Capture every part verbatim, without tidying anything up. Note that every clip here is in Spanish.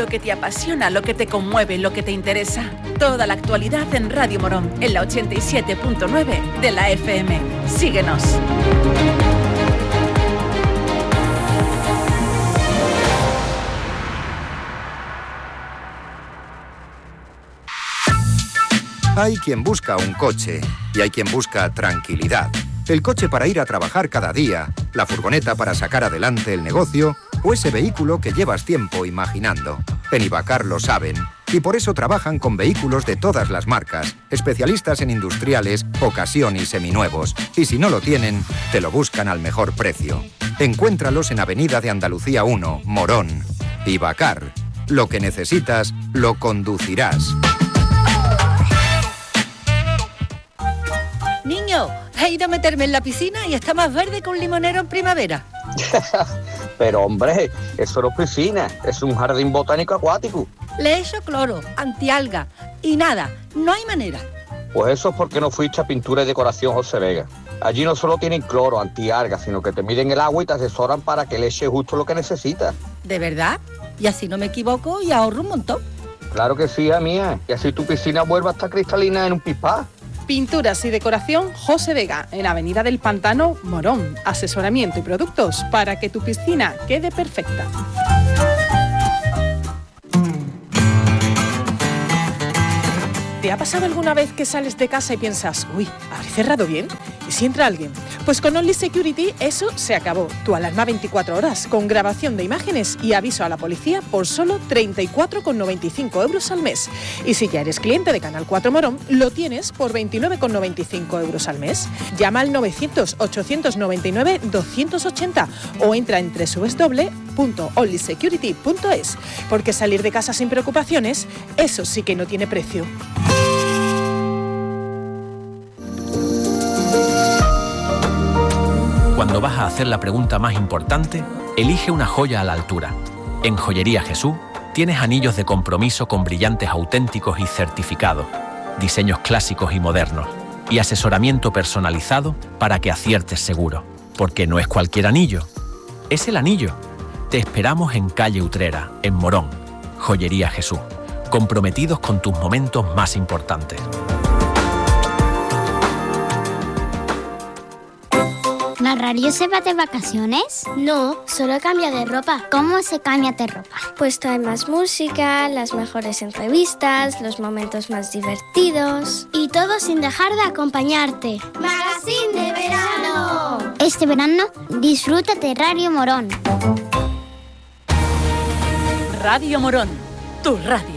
Lo que te apasiona, lo que te conmueve, lo que te interesa. Toda la actualidad en Radio Morón, en la ochenta y siete punto nueve de la F M. Síguenos. Hay quien busca un coche y hay quien busca tranquilidad. El coche para ir a trabajar cada día, la furgoneta para sacar adelante el negocio o ese vehículo que llevas tiempo imaginando. En Ibacar lo saben y por eso trabajan con vehículos de todas las marcas, especialistas en industriales, ocasión y seminuevos. Y si no lo tienen, te lo buscan al mejor precio. Encuéntralos en Avenida de Andalucía uno, Morón. Ibacar. Lo que necesitas, lo conducirás. Niño, he ido a meterme en la piscina y está más verde que un limonero en primavera. Pero hombre, eso no es piscina, es un jardín botánico acuático. Le he hecho cloro, antialga y nada, no hay manera. Pues eso es porque no fuiste a Pintura y Decoración José Vega. Allí no solo tienen cloro, antialga, sino que te miden el agua y te asesoran para que le eches justo lo que necesitas. ¿De verdad? Y así no me equivoco y ahorro un montón. Claro que sí, mía, y así tu piscina vuelva a estar cristalina en un pispás. Pinturas y decoración José Vega, en Avenida del Pantano, Morón. Asesoramiento y productos para que tu piscina quede perfecta. ¿Te ha pasado alguna vez que sales de casa y piensas, uy, ¿habré cerrado bien? ¿Y si entra alguien? Pues con Only Security eso se acabó. Tu alarma veinticuatro horas, con grabación de imágenes y aviso a la policía por solo treinta y cuatro con noventa y cinco euros al mes. Y si ya eres cliente de Canal cuatro Morón, lo tienes por veintinueve con noventa y cinco euros al mes. Llama al novecientos, ochocientos noventa y nueve, doscientos ochenta o entra en doble u doble u doble u punto only security punto es, porque salir de casa sin preocupaciones, eso sí que no tiene precio. Cuando vas a hacer la pregunta más importante, elige una joya a la altura. En Joyería Jesús tienes anillos de compromiso con brillantes auténticos y certificados, diseños clásicos y modernos, y asesoramiento personalizado para que aciertes seguro. Porque no es cualquier anillo, es el anillo. Te esperamos en calle Utrera, en Morón. Joyería Jesús, comprometidos con tus momentos más importantes. ¿La radio se va de vacaciones? No, solo cambia de ropa. ¿Cómo se cambia de ropa? Pues trae más música, las mejores entrevistas, los momentos más divertidos. Y todo sin dejar de acompañarte. ¡Magazine de verano! Este verano, disfruta de Radio Morón. Radio Morón, tu radio.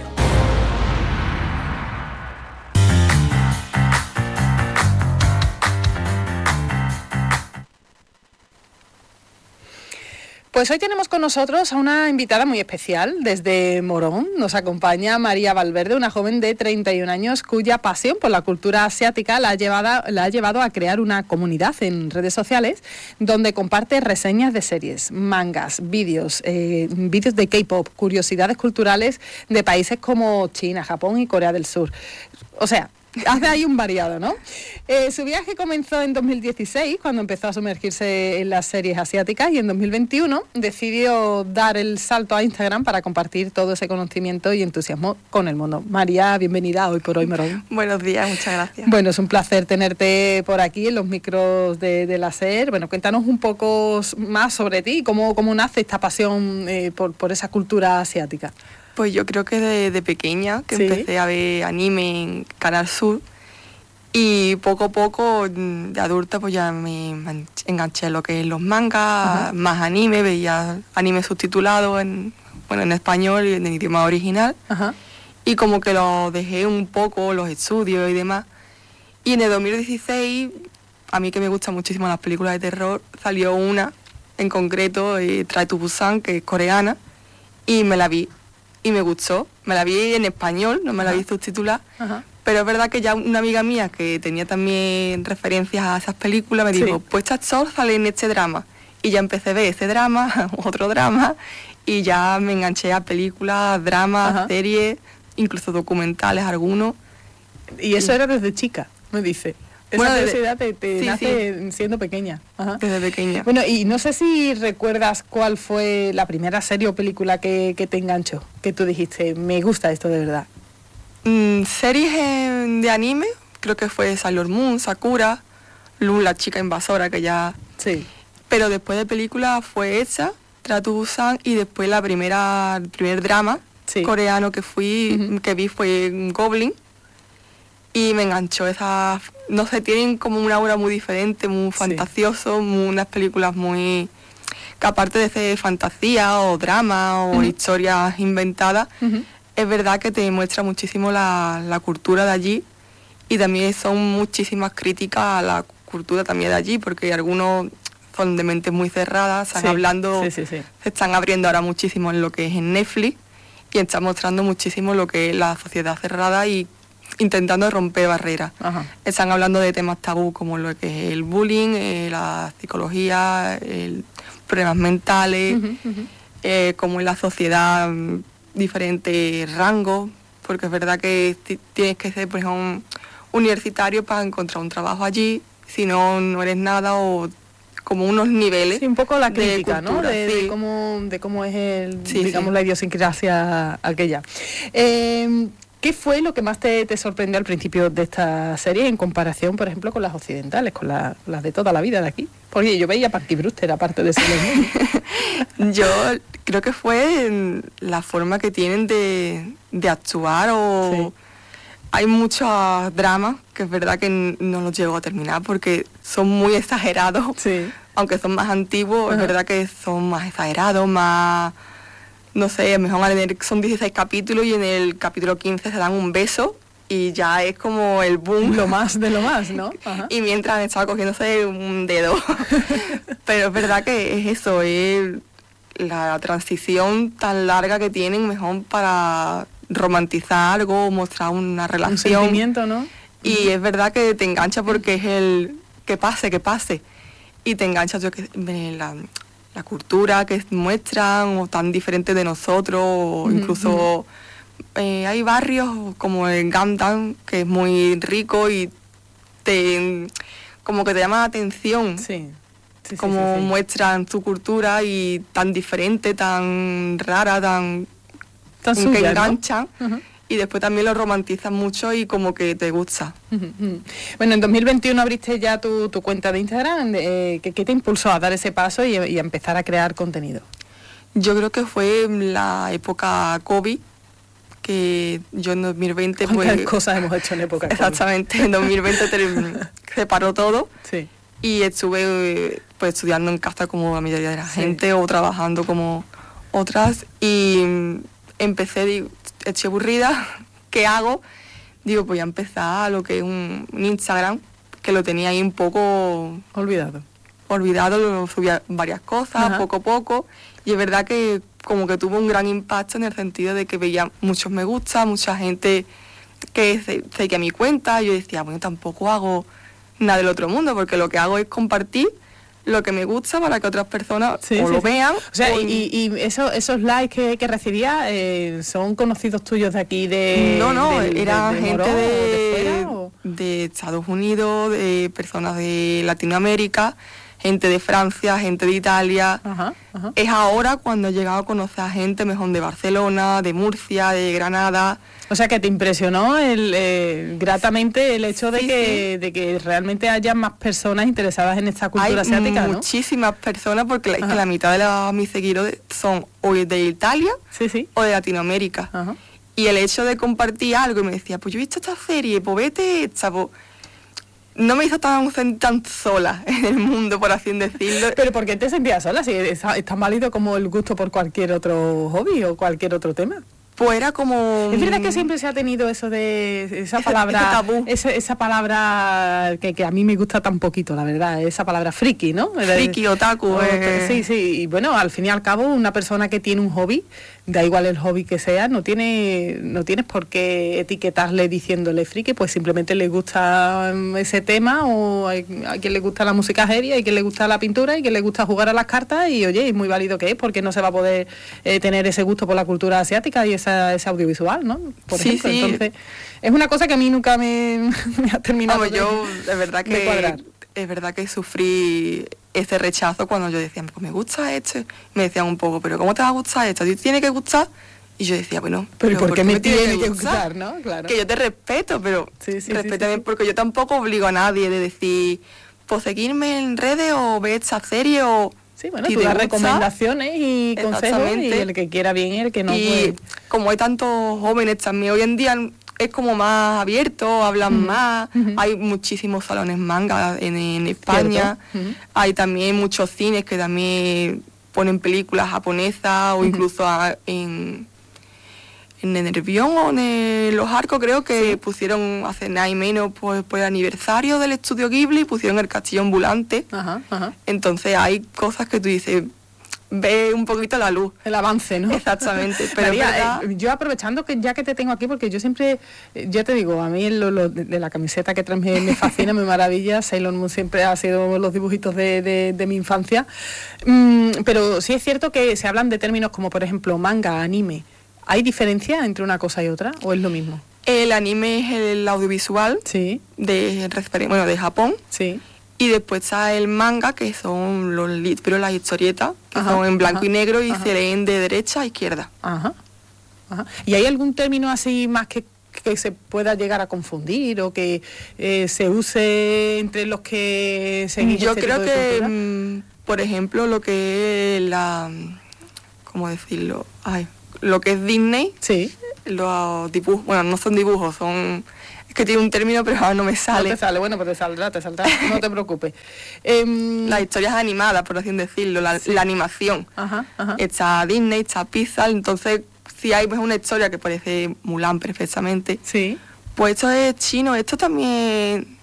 Pues hoy tenemos con nosotros a una invitada muy especial. Desde Morón nos acompaña María Valverde, una joven de treinta y un años cuya pasión por la cultura asiática la ha llevado, la ha llevado a crear una comunidad en redes sociales donde comparte reseñas de series, mangas, vídeos, eh, vídeos de K-pop, curiosidades culturales de países como China, Japón y Corea del Sur. O sea, hace ahí un variado, ¿no? Eh, su viaje comenzó en dos mil dieciséis, cuando empezó a sumergirse en las series asiáticas, y en dos mil veintiuno decidió dar el salto a Instagram para compartir todo ese conocimiento y entusiasmo con el mundo. María, bienvenida a Hoy por Hoy Morón. Buenos días, muchas gracias. Bueno, es un placer tenerte por aquí en los micros de, de la SER. Bueno, cuéntanos un poco más sobre ti, cómo, cómo nace esta pasión eh, por, por esa cultura asiática. Pues yo creo que desde de pequeña, que ¿Sí? empecé a ver anime en Canal Sur, y poco a poco, de adulta, pues ya me enganché en lo que es los mangas, uh-huh. más anime, veía anime subtitulado en, bueno, en español y en el idioma original, uh-huh. y como que lo dejé un poco, los estudios y demás. Y en el dos mil dieciséis, a mí que me gustan muchísimo las películas de terror, salió una, en concreto, eh, Train to Busan, que es coreana, y me la vi. Y me gustó, me la vi en español, no me la vi subtitulada, uh-huh. pero es verdad que ya una amiga mía que tenía también referencias a esas películas me dijo, sí. pues esta actor sale en este drama, y ya empecé a ver ese drama, otro drama, y ya me enganché a películas, dramas, uh-huh. series, incluso documentales algunos. Y eso era desde chica, me dice. Esa bueno, curiosidad te, te sí, nace sí. siendo pequeña. Ajá. Desde pequeña. Bueno, y no sé si recuerdas cuál fue la primera serie o película que, que te enganchó, que tú dijiste, me gusta esto de verdad. Mm, series eh, de anime, creo que fue Sailor Moon, Sakura, Lu, la chica invasora, que ya... Sí. Pero después de película fue esa, Train to Busan, y después la primera, el primer drama Sí. coreano que fui, Ujú. que vi fue Goblin, y me enganchó esa, no sé, tienen como una aura muy diferente, muy Sí. fantasioso, muy- unas películas muy, que aparte de ser fantasía o drama o Ujú. historias inventadas, Ujú. es verdad que te muestra muchísimo la, la cultura de allí, y también son muchísimas críticas a la cultura también de allí, porque algunos son de mentes muy cerradas, están Sí, hablando, sí, sí, sí. se están abriendo ahora muchísimo en lo que es en Netflix, y están mostrando muchísimo lo que es la sociedad cerrada y intentando romper barreras. Ajá. Están hablando de temas tabú como lo que es el bullying, eh, la psicología, el problemas mentales, Ujú, ujú. eh, como en la sociedad, mm, diferentes rangos, porque es verdad que ti- tienes que ser, por ejemplo, un universitario para encontrar un trabajo allí, si no, no eres nada, o como unos niveles. Sí, un poco la de crítica, ¿no? cultura, De, sí. de cómo, de cómo es el, Sí, digamos, sí. la idiosincrasia aquella. Eh, ¿Qué fue lo que más te, te sorprendió al principio de esta serie en comparación, por ejemplo, con las occidentales, con la- las de toda la vida de aquí? Porque yo veía a Parky Brewster, aparte de ser Yo creo que fue en la forma que tienen de, de actuar, o Sí. hay muchos dramas que es verdad que n- no los llego a terminar porque son muy exagerados, Sí. aunque son más antiguos, Ajá. es verdad que son más exagerados, más, no sé, mejor en el- son dieciséis capítulos y en el capítulo quince se dan un beso y ya es como el boom. Lo más de lo más, ¿no? Ajá. Y mientras estaba cogiéndose un dedo. Pero es verdad que es eso, es la transición tan larga que tienen, mejor para romantizar algo, mostrar una Un relación. sentimiento, ¿no? Y es verdad que te engancha porque es el que pase, que pase. Y te engancha yo que la, la cultura que muestran, o tan diferente de nosotros, o Ujú, incluso eh, hay barrios como el Gangnam, que es muy rico y te como que te llama la atención. Sí. Sí, sí, Como sí, sí. muestran su cultura y tan diferente, tan rara, tan, Tan que suya, ¿no? enganchan. Ujú. Y después también lo romantizan mucho y como que te gusta. Ujú, ujú. Bueno, en dos mil veintiuno abriste ya tu, tu cuenta de Instagram. Eh, ¿qué, qué te impulsó a dar ese paso y, y a empezar a crear contenido? Yo creo que fue la época COVID, que yo en dos mil veinte ¿Cuántas pues... cosas hemos hecho en época COVID? Exactamente, en dos mil veinte ter- se paró todo. Sí. Y estuve eh, pues estudiando en casa como la mayoría de la Sí. gente, o trabajando como otras, y mm, empecé, digo, estoy aburrida, ¿qué hago? Digo, voy a empezar lo que es un, un Instagram, que lo tenía ahí un poco Olvidado. olvidado, lo subía varias cosas, Ajá. poco a poco, y es verdad que como que tuvo un gran impacto en el sentido de que veía muchos me gusta, mucha gente que se- seguía mi cuenta, y yo decía, bueno, tampoco hago nada del otro mundo, porque lo que hago es compartir lo que me gusta para que otras personas Sí, o sí, lo sí. vean. O sea, o- y, y eso- esos likes que, que recibías, eh, ¿son conocidos tuyos de aquí? De, no, no, del- era de- de gente Morón o de, de fuera, o? de Estados Unidos, de personas de Latinoamérica, gente de Francia, gente de Italia. Ajá, ajá. Es ahora cuando he llegado a conocer a gente mejor de Barcelona, de Murcia, de Granada. O sea, que te impresionó el, eh, gratamente el hecho de, Sí, que, de que realmente haya más personas interesadas en esta cultura Hay asiática, ¿no? muchísimas personas, porque la, es que Ajá. la mitad de la- mis seguidores son o de Italia Sí, sí. o de Latinoamérica. Ajá. Y el hecho de compartir algo, y me decía, pues yo he visto esta serie, pues vete esta, pues, no me hizo tan, tan sola en el mundo, por así decirlo. Pero ¿por qué te sentías sola? Si es, es tan válido como el gusto por cualquier otro hobby o cualquier otro tema. Pues era como... Es verdad que siempre se ha tenido eso de esa Ese- palabra, ese tabú. esa, esa palabra que, que a mí me gusta tan poquito, la verdad, esa palabra friki, ¿no? Friki, otaku, O- eh. Sí, sí, y bueno, al fin y al cabo, una persona que tiene un hobby, da igual el hobby que sea, no tiene, no tienes por qué etiquetarle diciéndole friki, pues simplemente le gusta mm, ese tema, o hay- a quien le gusta la música heavy, hay quien le gusta la pintura, y quien le gusta jugar a las cartas, y oye, es muy válido que es, porque no se va a poder eh, tener ese gusto por la cultura asiática y ese esa, ese audiovisual, ¿no? Por sí, ejemplo, sí. entonces es una cosa que a mí nunca me, me ha terminado Vamos, de, yo de verdad de cuadrar. que es verdad que sufrí ese rechazo cuando yo decía, pues me gusta este, me decían un poco, pero ¿cómo te va a gustar esto? ¿A ti te tiene que gustar? Y yo decía, bueno, pero ¿por qué me tiene que gustar? gustar, no? Claro. Que yo te respeto, pero sí, sí, respétame, sí, sí. porque yo tampoco obligo a nadie de decir, pues seguirme en redes o ver esta serie o... Sí, bueno, si tú te das gusta, recomendaciones y consejos y el que quiera bien y el que no. Y pues... como hay tantos jóvenes también, hoy en día es como más abierto, hablan Uh-huh. más, Uh-huh. hay muchísimos salones manga en, en España, uh-huh. hay también muchos cines que también ponen películas japonesas o uh-huh. incluso a, en... En el Nervión o en Los Arcos creo que sí. pusieron hace nada y menos pues, por el aniversario del estudio Ghibli, pusieron el castillo ambulante. Ajá, ajá. Entonces hay cosas que tú dices, ve un poquito la luz. El avance, ¿no? Exactamente. Pero María, verdad... eh, yo aprovechando que ya que te tengo aquí, porque yo siempre, eh, ya te digo, a mí lo, lo de, de la camiseta que traes me, me fascina, me maravilla. Sailor Moon siempre ha sido los dibujitos de, de, de mi infancia. Mm, pero sí es cierto que se hablan de términos como, por ejemplo, manga, anime. ¿Hay diferencia entre una cosa y otra o es lo mismo? El anime es el audiovisual sí. de, bueno, de Japón. Sí. Y después está el manga, que son los libros, las historietas, que ajá, son en blanco ajá, y negro y ajá. se leen de derecha a izquierda. Ajá, ajá. ¿Y hay algún término así más que, que se pueda llegar a confundir o que eh, se use entre los que seguís Yo este creo tipo de que, cultura? mm, por ejemplo, lo que es la... ¿Cómo decirlo? Ay... Lo que es Disney, sí. los dibujos, bueno, no son dibujos, son... Es que tiene un término, pero ahora no me sale. No te sale, bueno, pues te saldrá, te saldrá, no te preocupes. Eh, Las historias animadas, por así decirlo, la, sí. la animación. Ajá, ajá. Está Disney, está Pixar, entonces si hay pues, una historia que parece Mulan perfectamente, sí. pues esto es chino, esto también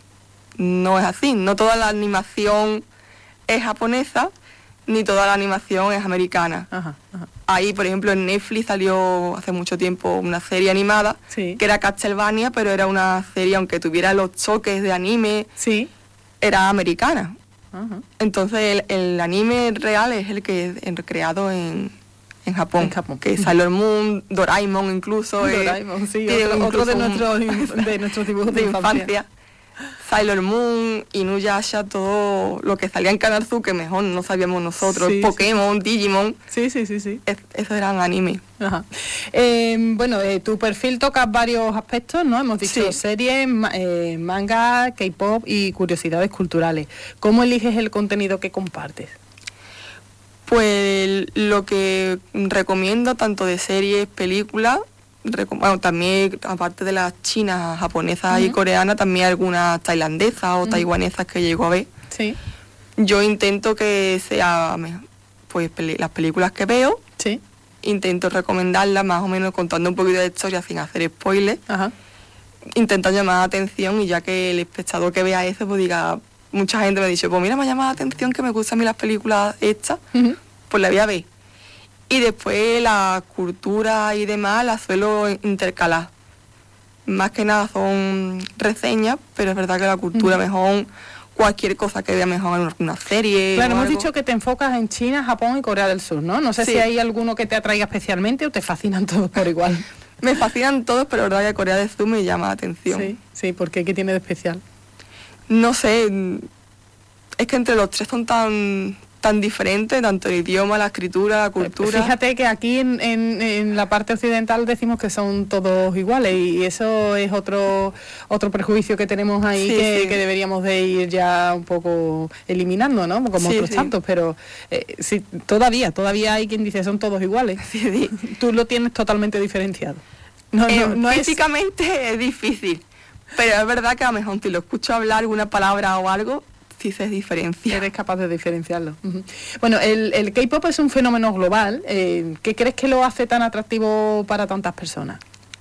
no es así, no toda la animación es japonesa, ni toda la animación es americana. Ajá, ajá. Ahí, por ejemplo, en Netflix salió hace mucho tiempo una serie animada, sí. que era Castlevania, pero era una serie, aunque tuviera los choques de anime, sí. era americana. Ajá. Entonces el, el anime real es el que es creado en, en Japón, en Japón. que es Sailor Moon, Doraemon incluso. Doraemon, sí, eh, otro, otro de, un, nuestros, de nuestros dibujos de, de infancia. infancia. Sailor Moon, Inuyasha, todo lo que salía en Canal Zoo, que mejor no sabíamos nosotros, sí, Pokémon, sí. Digimon. Sí, sí, sí, sí. Es, esos eran anime. Ajá. Eh, bueno, eh, tu perfil toca varios aspectos, ¿no? Hemos dicho sí. series, ma eh, manga, K-pop y curiosidades culturales. ¿Cómo eliges el contenido que compartes? Pues lo que recomiendo, tanto de series, películas, bueno, también aparte de las chinas, japonesas uh-huh. y coreanas, también algunas tailandesas o uh-huh. taiwanesas que llego a ver. Sí. Yo intento que sea, pues peli las películas que veo, sí. intento recomendarlas más o menos contando un poquito de historia sin hacer spoilers. Ajá. Intento llamar la atención y ya que el espectador que vea eso, pues diga, mucha gente me ha dicho, pues mira, me ha llamado la atención que me gustan a mí las películas estas, uh-huh. pues la voy a ver. Y después la cultura y demás la suelo intercalar. Más que nada son reseñas, pero es verdad que la cultura uh-huh. mejor, cualquier cosa que vea mejor en alguna serie. Claro, hemos algo. dicho que te enfocas en China, Japón y Corea del Sur, ¿no? No sé sí. si hay alguno que te atraiga especialmente o te fascinan todos por igual. Me fascinan todos, pero la verdad que Corea del Sur me llama la atención. Sí, sí, ¿por qué? ¿Qué tiene de especial? No sé, es que entre los tres son tan... tan diferente, tanto el idioma, la escritura, la cultura. Fíjate que aquí en, en, en la parte occidental decimos que son todos iguales y eso es otro otro prejuicio que tenemos ahí sí, que, sí. que deberíamos de ir ya un poco eliminando, ¿no? Como sí, otros sí. tantos, pero eh, sí, todavía, todavía hay quien dice son todos iguales. Sí, sí. Tú lo tienes totalmente diferenciado. No, eh, no, no físicamente es... es difícil, pero es verdad que a lo mejor si lo escucho hablar alguna palabra o algo, sí se diferencia. Eres capaz de diferenciarlo. Uh-huh. Bueno, el, el K-pop es un fenómeno global. Eh, ¿Qué crees que lo hace tan atractivo para tantas personas?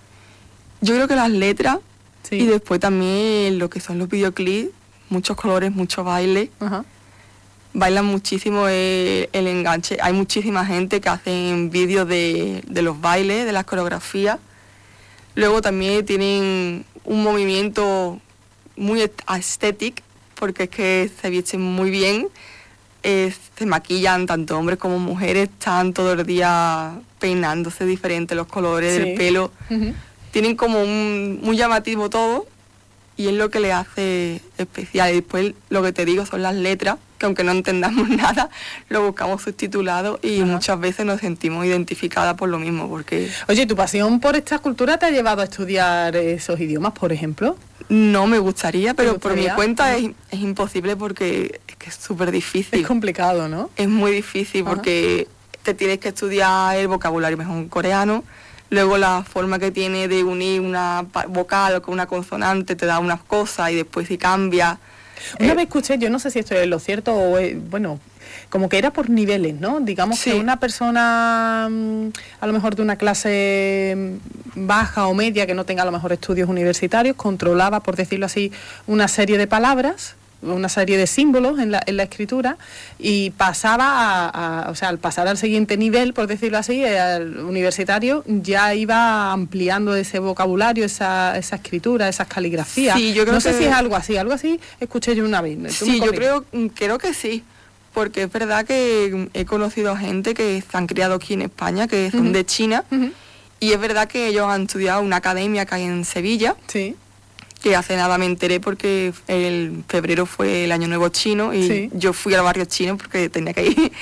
Yo creo que las letras sí. y después también lo que son los videoclips, muchos colores, mucho baile. Uh-huh. Bailan muchísimo el, el enganche. Hay muchísima gente que hacen vídeos de, de los bailes, de las coreografías. Luego también tienen un movimiento muy estético, porque es que se visten muy bien, eh, se maquillan tanto hombres como mujeres, están todo el día peinándose diferente, los colores Sí. del pelo. Ujú. Tienen como un muy llamativo todo y es lo que le hace especial. Y después lo que te digo son las letras, que aunque no entendamos nada, lo buscamos subtitulado y Ajá. muchas veces nos sentimos identificadas por lo mismo, porque Oye, ¿tu pasión por esta cultura te ha llevado a estudiar esos idiomas, por ejemplo? no me gustaría, pero por mi gustaría? cuenta Ajá. es, es imposible porque es que es súper difícil. Es complicado, ¿no? Es muy difícil Ajá. porque te tienes que estudiar el vocabulario mejor en coreano, luego la forma que tiene de unir una pa- vocal con una consonante te da unas cosas y después si cambia. Una eh, vez escuché, yo no sé si esto es lo cierto o es, bueno, como que era por niveles, ¿no? Digamos Sí. que una persona mm, a lo mejor de una clase mm, baja o media que no tenga a lo mejor estudios universitarios controlaba, por decirlo así, una serie de palabras, una serie de símbolos en la, en la escritura y pasaba a, a- o sea, al pasar al siguiente nivel, por decirlo así, eh, al universitario, ya iba ampliando ese vocabulario, esa, esa escritura, esas caligrafías. Sí, yo creo no sé que- si es algo así, algo así escuché yo una vez. Tú me Sí, yo corriges. creo, creo que sí, porque es verdad que he conocido gente que se han criado aquí en España, que son Ujú. de China, Ujú. y es verdad que ellos han estudiado una academia que hay en Sevilla, Sí, que hace nada me enteré porque el febrero fue el Año Nuevo chino y Sí. yo fui al barrio chino porque tenía que ir.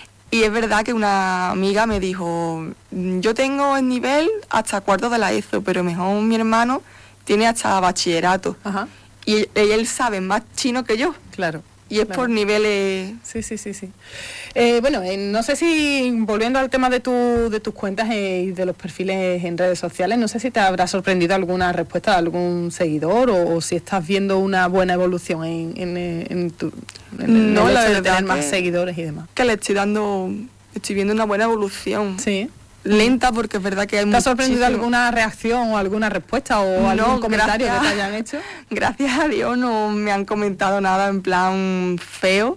Y es verdad que una amiga me dijo, yo tengo el nivel hasta cuarto de la ESO, pero mejor mi hermano tiene hasta bachillerato. ajá, Y él, él sabe más chino que yo. claro. Y es Claro. por niveles... Sí, sí, sí, sí. Eh, bueno, eh, no sé si, volviendo al tema de, tu, de tus cuentas eh, y de los perfiles en redes sociales, no sé si te habrá sorprendido alguna respuesta de algún seguidor o, o si estás viendo una buena evolución en, en, eh, en tu, en No, el la hecho de verdad tener más que- seguidores y demás. que le estoy dando, estoy viendo una buena evolución. Sí. Lenta porque es verdad que hay ¿Te ha sorprendido muchísimo- alguna reacción o alguna respuesta o No, algún comentario gracias. que te hayan hecho? Gracias a Dios no me han comentado nada en plan feo.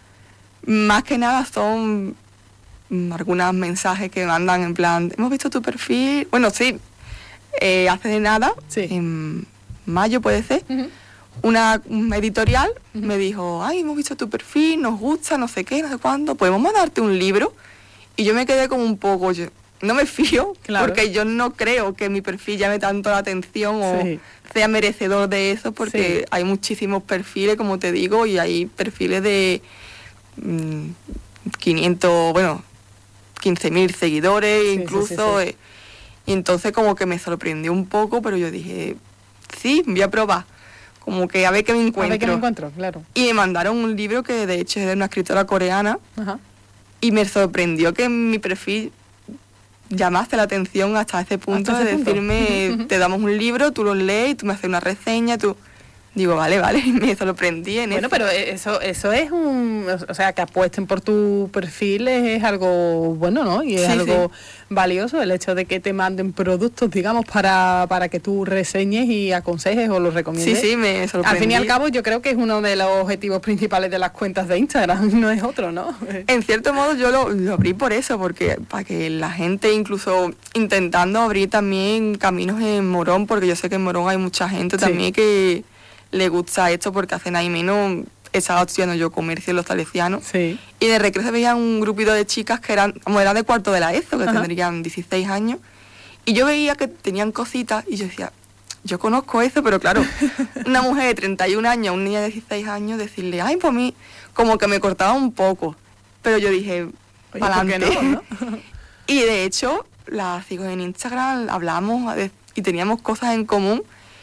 Más que nada son mm, algunos mensajes que mandan en plan, hemos visto tu perfil. Bueno, sí, eh, hace de nada, Sí. en mayo puede ser, Ujú. una un editorial me dijo, ay, hemos visto tu perfil, nos gusta, no sé qué, no sé cuándo, podemos mandarte un libro. Y yo me quedé como un poco, yo no me fío, Claro. porque yo no creo que mi perfil llame tanto la atención o Sí. sea merecedor de eso, porque Sí. hay muchísimos perfiles, como te digo, y hay perfiles de mm, quinientos, bueno, quince mil seguidores, Sí, sí, incluso. sí, sí. eh, y entonces como que me sorprendió un poco, pero yo dije, sí, voy a probar. Como que a ver qué me A encuentro. ver qué me encuentro, claro. Y me mandaron un libro que de hecho es de una escritora coreana Ajá. y me sorprendió que mi perfil llamase la atención hasta ese punto Hasta de ese punto. decirme, te damos un libro, tú lo lees, tú me haces una reseña, tú... Digo, vale, vale, y me sorprendí en Bueno, eso. pero eso eso es un... O sea, que apuesten por tu perfil es, es algo bueno, ¿no? Y es Sí, algo valioso el hecho de que te manden productos, digamos, para, para que tú reseñes y aconsejes o los Sí, recomiendes. sí, me sorprendí. Al fin y al cabo, yo creo que es uno de los objetivos principales de las cuentas de Instagram, no es otro, ¿no? En cierto modo yo lo, lo abrí por eso, porque para que la gente, incluso intentando abrir también caminos en Morón, porque yo sé que en Morón hay mucha gente Sí. también que le gusta esto, porque hace nada y menos estaba estudiando yo comercio en los salesianos. Sí. Y de recreo se veían un grupito de chicas que eran, como eran de cuarto de la ESO, que Ajá. tendrían dieciséis años. Y yo veía que tenían cositas y yo decía, yo conozco eso, pero claro, una mujer de treinta y un años, un niño de dieciséis años, decirle, ay, por mí, como que me cortaba un poco. Pero yo dije, Oye, para ¿por qué adelante. no, no? Y de hecho, la sigo en Instagram, hablamos de- y teníamos cosas en común.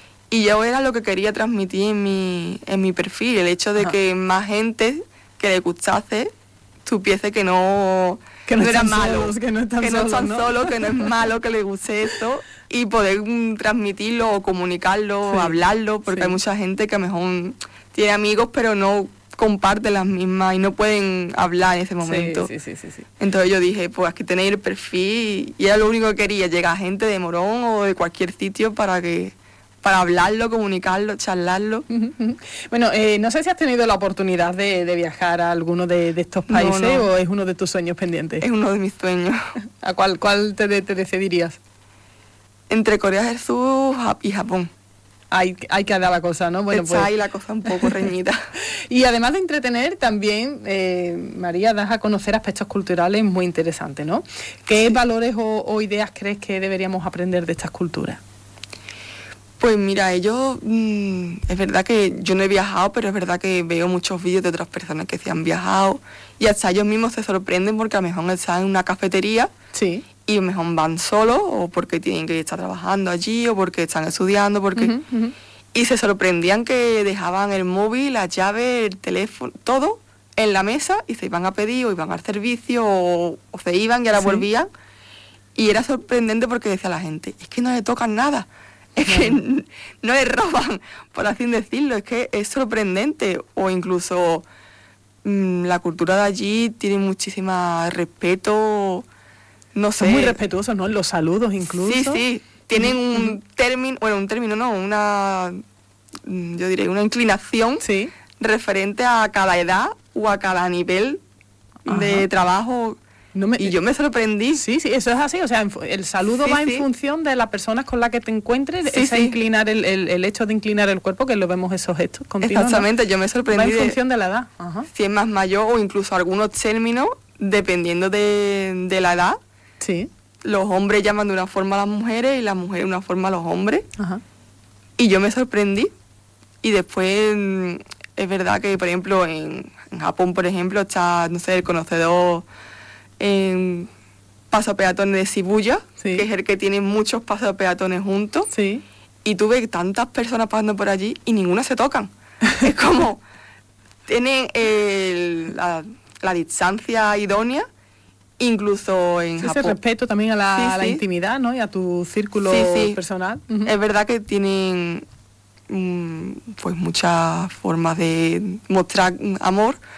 Y yo era lo que quería transmitir en mi, en mi perfil, el hecho de Ajá. que más gente que le gustase supiese que no, Que no era están malo, solos, que no están solos, están ¿no? solos, que no es malo que le guste eso y poder mm, transmitirlo o comunicarlo, Sí. hablarlo, porque Sí. hay mucha gente que a lo mejor tiene amigos pero no comparte las mismas y no pueden hablar en ese momento. Sí, sí, sí, sí, sí. Entonces yo dije, pues aquí tenéis el perfil y era lo único que quería, llegar gente de Morón o de cualquier sitio para que para hablarlo, comunicarlo, charlarlo. Ujú, ujú. Bueno, eh, no sé si has tenido la oportunidad de, de viajar a alguno de, de estos No, países no. o es uno de tus sueños pendientes. Es uno de mis sueños. ¿A cuál, cuál te, de- te decidirías? Entre Corea del Sur Ja- y Japón. hay, hay que dar la cosa, ¿no? Bueno, está pues ahí la cosa un poco reñida. Y además de entretener, también, eh, María, das a conocer aspectos culturales muy interesantes, ¿no? ¿Qué sí. valores o, o ideas crees que deberíamos aprender de estas culturas? Pues mira, ellos, mmm, es verdad que yo no he viajado, pero es verdad que veo muchos vídeos de otras personas que sí han viajado y hasta ellos mismos se sorprenden porque a lo mejor están en una cafetería sí. y a lo mejor van solos o porque tienen que estar trabajando allí o porque están estudiando, porque uh-huh, uh-huh. y se sorprendían que dejaban el móvil, la llave, el teléfono, todo en la mesa y se iban a pedir o iban al servicio o, o se iban y ahora sí. volvían. Y era sorprendente porque decía la gente, es que no le tocan nada. Es que no. no le roban, por así decirlo, es que es sorprendente. O incluso mmm, la cultura de allí tiene muchísimo respeto, no sé. Son muy respetuosos, ¿no? Los saludos incluso. Sí, sí, tienen un término, bueno, un término no, una, yo diré, una inclinación sí. referente a cada edad o a cada nivel Ajá. de trabajo. No me, y yo me sorprendí. Sí, sí, eso es así. O sea, el saludo sí, va sí. en función de las personas con las que te encuentres. Sí, esa sí. inclinar el, el, el hecho de inclinar el cuerpo, que lo vemos esos gestos continuos. Exactamente, ¿no? Yo me sorprendí. Va en función de, de la edad. Ajá. Si es más mayor o incluso algunos términos, dependiendo de, de la edad. Sí. Los hombres llaman de una forma a las mujeres y las mujeres de una forma a los hombres. Ajá. Y yo me sorprendí. Y después, es verdad que, por ejemplo, en, en Japón, por ejemplo, está, no sé, el conocedor en paso peatones de Shibuya, sí. que es el que tiene muchos pasos peatones juntos. Sí. Y tuve tantas personas pasando por allí y ninguna se tocan. Es como, tienen el, la, la distancia idónea, incluso en sí, Japón. Ese respeto también a la, sí, a la sí. intimidad, ¿no? Y a tu círculo sí, sí. personal. Uh-huh. Es verdad que tienen um, pues muchas formas de mostrar amor